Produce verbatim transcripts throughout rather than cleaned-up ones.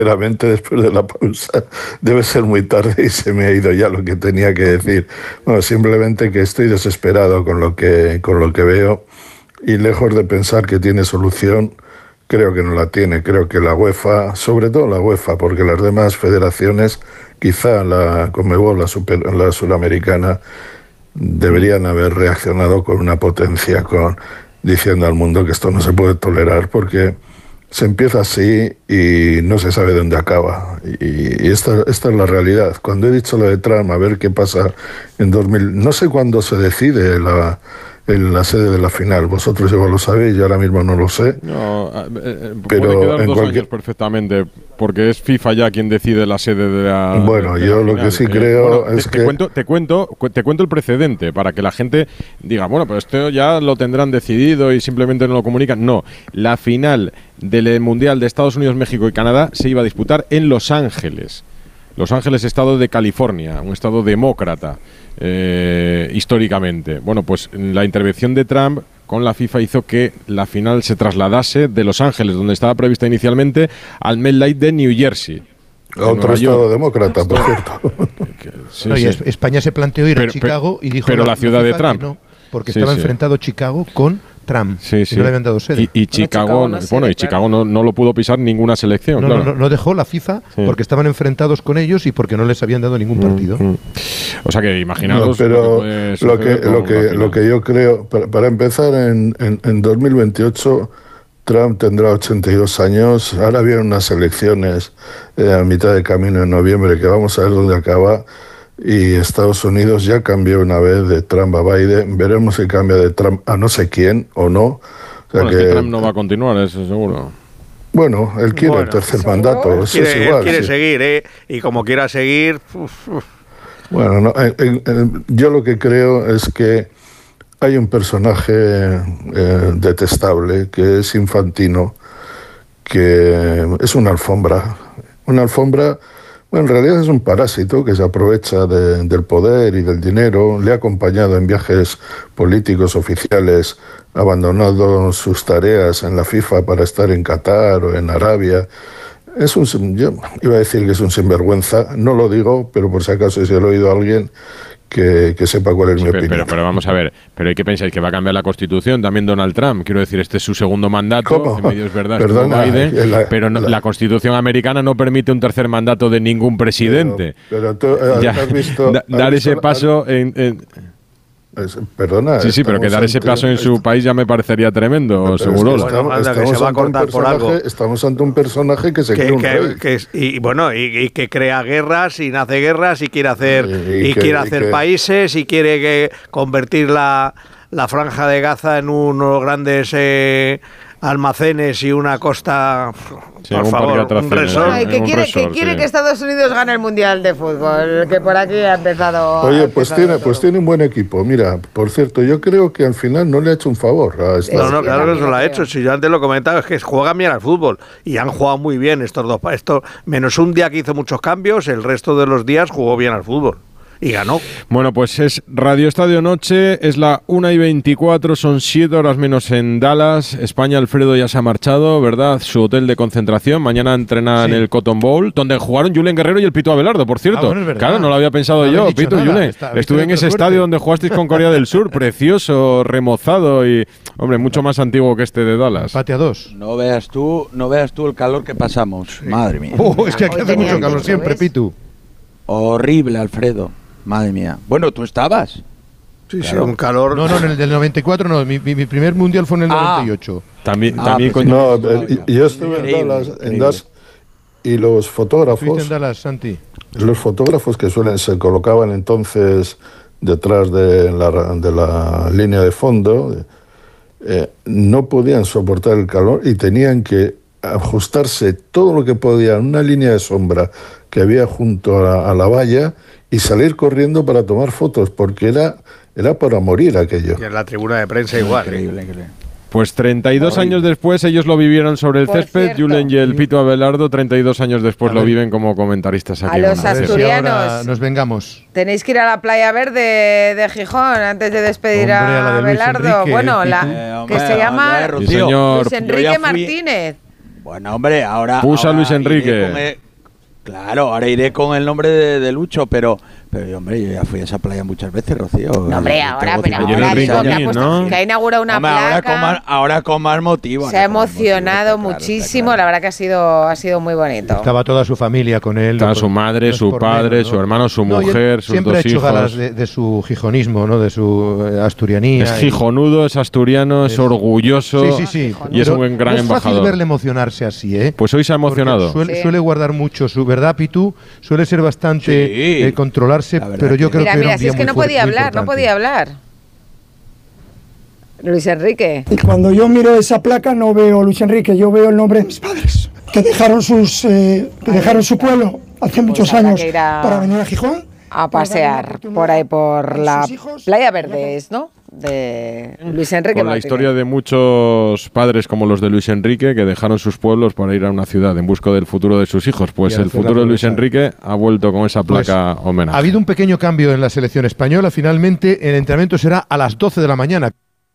sinceramente, después de la pausa, debe ser muy tarde y se me ha ido ya lo que tenía que decir. Bueno, simplemente que estoy desesperado con lo que, con lo que veo y lejos de pensar que tiene solución, creo que no la tiene. Creo que la UEFA, sobre todo la UEFA, porque las demás federaciones, quizá la Conmebol, la, super, la sudamericana, deberían haber reaccionado con una potencia, con diciendo al mundo que esto no se puede tolerar porque se empieza así y no se sabe dónde acaba. Y, y esta, esta es la realidad. Cuando he dicho lo de Trump, a ver qué pasa en dos mil... No sé cuándo se decide la, en la sede de la final. Vosotros igual lo sabéis, yo ahora mismo no lo sé. No, eh, pero puede quedar en dos cualquier... años perfectamente, porque es FIFA ya quien decide la sede de la Bueno, de yo la lo final. que sí eh, creo bueno, es te, que... Te cuento, te, cuento, te cuento el precedente, para que la gente diga, bueno, pero esto ya lo tendrán decidido y simplemente no lo comunican. No, la final del Mundial de Estados Unidos, México y Canadá se iba a disputar en Los Ángeles. Los Ángeles, estado de California, un estado demócrata, eh, históricamente. Bueno, pues la intervención de Trump con la FIFA hizo que la final se trasladase de Los Ángeles, donde estaba prevista inicialmente, al MetLife de New Jersey. Otro estado demócrata, por cierto. Sí, no, y sí. España se planteó ir pero, a Chicago y dijo... Pero la, la ciudad la de Trump. No, porque sí, estaba sí. enfrentado Chicago con Trump. Sí, sí. Y no le habían dado sede. Y, y Chicago, no bueno, y Chicago claro. no, no lo pudo pisar ninguna selección. No, claro. no, no, no dejó la FIFA sí. porque estaban enfrentados con ellos y porque no les habían dado ningún partido. Mm, mm. O sea que imaginaos. No, pero lo que, lo, que, lo que yo creo, para, para empezar, en, en, en dos mil veintiocho Trump tendrá ochenta y dos años. Ahora vienen unas elecciones eh, a mitad de camino en noviembre que vamos a ver dónde acaba. Y Estados Unidos ya cambió una vez de Trump a Biden. Veremos si cambia de Trump a no sé quién o no. O sea bueno, que, es que Trump no va a continuar, eso seguro. Bueno, él quiere bueno, el tercer ¿seguro? mandato. Eso quiere, es igual, él quiere sí. seguir, ¿eh? Y como quiera seguir... Uf, uf. Bueno, no, eh, eh, yo lo que creo es que hay un personaje eh, detestable que es Infantino, que es una alfombra. Una alfombra... Bueno, en realidad es un parásito que se aprovecha de, del poder y del dinero. Le ha acompañado en viajes políticos oficiales, abandonado sus tareas en la FIFA para estar en Qatar o en Arabia. Es un, yo iba a decir que es un sinvergüenza, no lo digo, pero por si acaso si lo he oído a alguien que, que sepa cuál es sí, mi pero, opinión. Pero, pero vamos a ver, ¿pero ¿y qué pensáis? ¿Que va a cambiar la Constitución también Donald Trump? Quiero decir, este es su segundo mandato, ¿Cómo? En medio es verdad, Perdona, Biden, la, pero no, la, la Constitución americana no permite un tercer mandato de ningún presidente. Pero, pero tú, ¿has, ya, has visto, da, has dar visto, ese paso en... en Es, perdona. Sí, sí, pero que dar ese paso en su país ya me parecería tremendo, seguro. Es que estamos, bueno, estamos que se va a cortar por algo. Estamos ante un personaje que se que, cree un que, rey. Que, y bueno, y, y que crea guerras, y nace guerras, y quiere hacer, y, y, y que, quiere hacer y que, países, y quiere que convertir la, la franja de Gaza en unos grandes eh, almacenes y una costa, sí, por un favor, un resort. Bueno, que quiere, resort, que, quiere sí. que Estados Unidos gane el Mundial de Fútbol, que por aquí ha empezado... Oye, ha pues empezado tiene todo. pues tiene un buen equipo. Mira, por cierto, yo creo que al final no le ha hecho un favor a Estados No, no, claro que se lo ha hecho. Si yo antes lo comentaba, es que juegan bien al fútbol y han jugado muy bien estos dos. Esto, menos un día que hizo muchos cambios, el resto de los días jugó bien al fútbol. Y ganó. Bueno, pues es Radio Estadio Noche, es la una y veinticuatro, son siete horas menos en Dallas. España, Alfredo ya se ha marchado, ¿verdad? Su hotel de concentración. Mañana entrena sí. en el Cotton Bowl, donde jugaron Julen Guerrero y el Pito Abelardo, por cierto. Ah, bueno, claro, no lo había pensado no yo, Pito, nada. Julen. Está, Estuve en ese suerte. estadio donde jugasteis con Corea del Sur, precioso, remozado y, hombre, mucho más antiguo que este de Dallas. Empate a dos. No veas tú, no veas tú el calor que pasamos. Sí. Madre mía. Oh, es que aquí hace mucho calor siempre, Pitu. Horrible, Alfredo. Madre mía. Bueno, ¿tú estabas? Sí, claro. Sí, un calor... No, no, en el del noventa y cuatro no. Mi, mi, mi primer mundial fue en el ah. noventa y ocho. También, ah, también pues con... No, yo estuve en Dallas, en Dallas y los fotógrafos... en Dallas, Santi? Los fotógrafos que suelen se colocaban entonces detrás de la, de la línea de fondo eh, no podían soportar el calor y tenían que ajustarse todo lo que podían, una línea de sombra que había junto a la, a la valla y salir corriendo para tomar fotos, porque era, era para morir aquello. Y en la tribuna de prensa igual. Increíble, increíble. Pues treinta y dos Horrible. años después ellos lo vivieron sobre el Por césped, cierto. Julen y el Pito Abelardo, treinta y dos años después lo viven como comentaristas aquí. A los asturianos. Si nos vengamos. Tenéis que ir a la Playa Verde de Gijón antes de despedir hombre, a a Abelardo. Enrique, bueno, la, eh, que se llama sí, señor. Luis Enrique Martínez. Bueno, hombre, ahora... Puso a ahora Luis Enrique. El, claro, ahora iré con el nombre de, de Lucho, pero... Pero, hombre, yo ya fui a esa playa muchas veces, Rocío. No, hombre, ahora, pero Tengo ahora digo cincuenta que ha años, puesto, ¿no? que ha inaugurado una Hombre, placa. ahora, con más, ahora con más motivo. Se ha con más emocionado motivo, está claro, muchísimo, está claro. la verdad que ha sido, ha sido muy bonito. Estaba toda su familia con él. Estaba no su por- madre, no es su por padre, menos, su ¿no? hermano, su No, y él mujer, sus siempre dos ha hecho hijos. galas de, de su gijonismo, ¿no? De su eh, asturianía. Es y- gijonudo, es asturiano, es, Es- orgulloso Sí, sí, sí. y es Pero un gran no es fácil embajador. verle emocionarse así, ¿eh? Pues hoy se ha Porque emocionado. Suele, Sí. suele guardar mucho su verdad, Pitu, suele ser bastante Sí. eh, controlarse, La verdad pero yo que- creo Mira, que era mira, un si día es que muy no fuerte, podía muy hablar, no importante. podía hablar. Luis Enrique. Y cuando yo miro esa placa no veo Luis Enrique, yo veo el nombre de mis padres, que dejaron sus eh, que dejaron su pueblo hace muchos habrá años que ir a- para venir a Gijón. A para darle una pasear oportunidad por ahí por a la sus hijos. Playa Verdes, ¿no? De Luis Enrique Con la Martínez. historia de muchos padres como los de Luis Enrique que dejaron sus pueblos para ir a una ciudad en busca del futuro de sus hijos. Pues Y el hacerla futuro de Luis progresar. Enrique ha vuelto con esa Pues, placa homenaje. Ha habido un pequeño cambio en la selección española. Finalmente, el entrenamiento será a las doce de la mañana.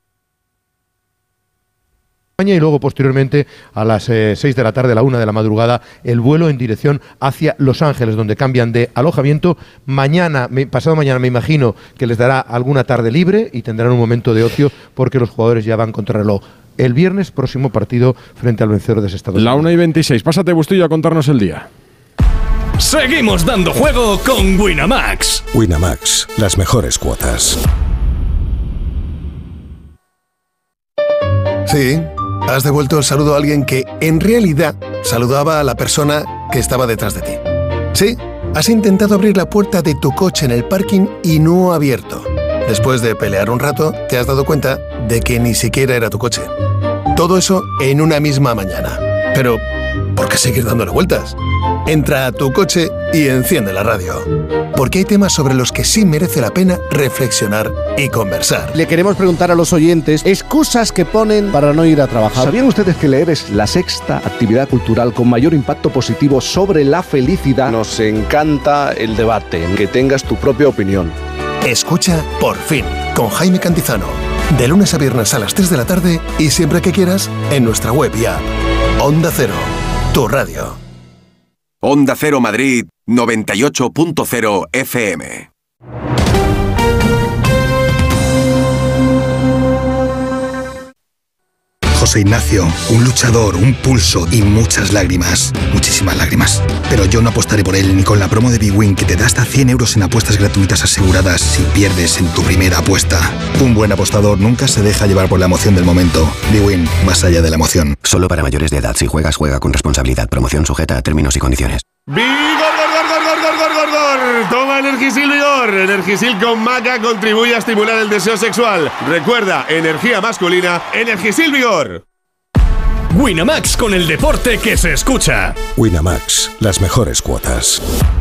Y luego, posteriormente, a las eh, seis de la tarde, a la una de la madrugada, el vuelo en dirección hacia Los Ángeles, donde cambian de alojamiento. Mañana, me- pasado mañana, me imagino que les dará alguna tarde libre y tendrán un momento de ocio porque los jugadores ya van contra reloj. El viernes, próximo partido frente al vencedor de ese Estados La Unidos. una y veintiséis. Pásate, Bustillo, a contarnos el día. Seguimos dando juego con Winamax. Winamax, las mejores cuotas. Sí, has devuelto el saludo a alguien que, en realidad, saludaba a la persona que estaba detrás de ti. Sí, has intentado abrir la puerta de tu coche en el parking y no ha abierto. Después de pelear un rato, te has dado cuenta de que ni siquiera era tu coche. Todo eso en una misma mañana. Pero, ¿por qué seguir dándole vueltas? Entra a tu coche y enciende la radio. Porque hay temas sobre los que sí merece la pena reflexionar y conversar. Le queremos preguntar a los oyentes excusas que ponen para no ir a trabajar. ¿Sabían ustedes que leer es la sexta actividad cultural con mayor impacto positivo sobre la felicidad? Nos encanta el debate, que tengas tu propia opinión. Escucha Por Fin, con Jaime Cantizano. De lunes a viernes a las tres de la tarde y siempre que quieras en nuestra web y app. Onda Cero, tu radio. Onda Cero Madrid, noventa y ocho punto cero F M. José Ignacio, un luchador, un pulso y muchas lágrimas. Muchísimas lágrimas. Pero yo no apostaré por él ni con la promo de Big Win que te da hasta cien euros en apuestas gratuitas aseguradas si pierdes en tu primera apuesta. Un buen apostador nunca se deja llevar por la emoción del momento. Big Win, más allá de la emoción. Solo para mayores de edad. Si juegas, juega con responsabilidad. Promoción sujeta a términos y condiciones. ¡Vigor, gor, gor, gor, gor, gor, gor, gor! Toma Energisil Vigor. Energisil con maca contribuye a estimular el deseo sexual. Recuerda, energía masculina, Energisil Vigor. Winamax, con el deporte que se escucha. Winamax, las mejores cuotas.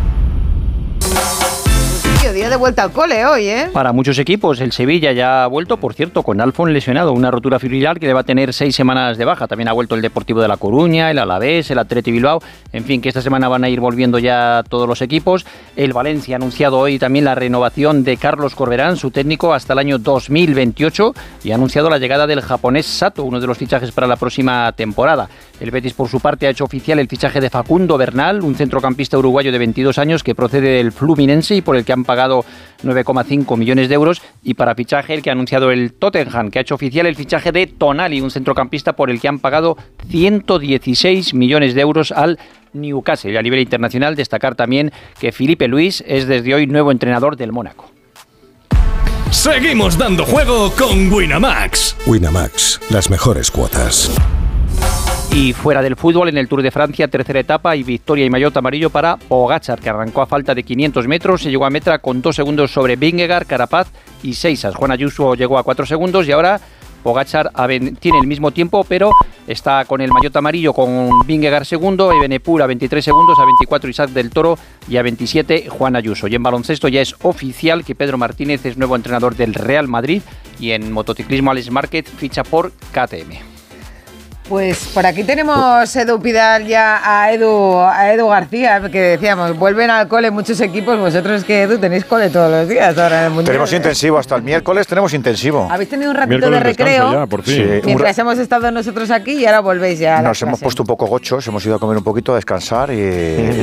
Tío, día de vuelta al cole hoy, ¿eh? Para muchos equipos, el Sevilla ya ha vuelto, por cierto, con Alfon lesionado, una rotura fibrilar que le va a tener seis semanas de baja. También ha vuelto el Deportivo de La Coruña, el Alavés, el Atleti Bilbao. En fin, que esta semana van a ir volviendo ya todos los equipos. El Valencia ha anunciado hoy también la renovación de Carlos Corberán, su técnico, hasta el año dos mil veintiocho, y ha anunciado la llegada del japonés Sato, uno de los fichajes para la próxima temporada. El Betis, por su parte, ha hecho oficial el fichaje de Facundo Bernal, un centrocampista uruguayo de veintidós años que procede del Fluminense y por el que han pagado nueve coma cinco millones de euros. Y para fichaje, el que ha anunciado el Tottenham, que ha hecho oficial el fichaje de Tonali, un centrocampista por el que han pagado ciento dieciséis millones de euros al Newcastle. Y a nivel internacional, destacar también que Filipe Luis es desde hoy nuevo entrenador del Mónaco. Seguimos dando juego con Winamax. Winamax, las mejores cuotas. Y fuera del fútbol, en el Tour de Francia, tercera etapa y victoria y maillot amarillo para Pogačar, que arrancó a falta de quinientos metros, se llegó a meta con dos segundos sobre Vingegaard, Carapaz y Seixas. Juan Ayuso llegó a cuatro segundos y ahora Pogačar tiene el mismo tiempo, pero está con el maillot amarillo con Vingegaard segundo, Evenepoel a veintitrés segundos, a veinticuatro Isaac del Toro y a veintisiete Juan Ayuso. Y en baloncesto ya es oficial que Pedro Martínez es nuevo entrenador del Real Madrid y en motociclismo Alex Márquez ficha por K T M. Pues por aquí tenemos Edu Pidal ya a Edu, a Edu García, que decíamos, vuelven al cole muchos equipos, vosotros que Edu tenéis cole todos los días ahora en el Mundial. Tenemos intensivo, hasta el miércoles tenemos intensivo. Habéis tenido un ratito de recreo, ya, por fin. Sí, mientras hemos estado nosotros aquí y ahora volvéis ya a Nos las hemos clases. puesto un poco gochos, hemos ido a comer un poquito, a descansar y,